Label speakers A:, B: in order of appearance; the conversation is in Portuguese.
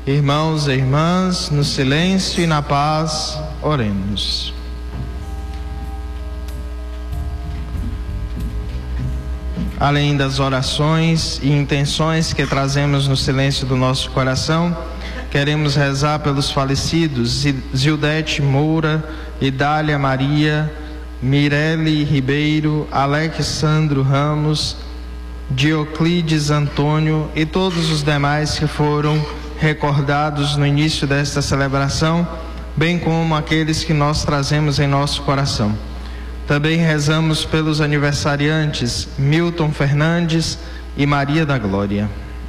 A: Irmãos e irmãs, no silêncio e na paz, oremos. Além das orações e intenções que trazemos no silêncio do nosso coração, queremos rezar pelos falecidos Zildete Moura, Idália Maria, Mirelle Ribeiro, Alexandro Ramos, Dioclides Antônio e todos os demais que foram recordados no início desta celebração, bem como aqueles que nós trazemos em nosso coração. Também rezamos pelos aniversariantes Milton Fernandes e Maria da Glória.